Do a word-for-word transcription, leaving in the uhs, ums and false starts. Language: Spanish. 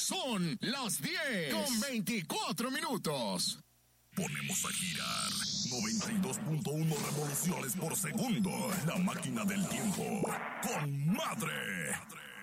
Son las diez con veinticuatro minutos. Ponemos a girar noventa y dos punto uno revoluciones por segundo. La máquina del tiempo. ¡Con madre!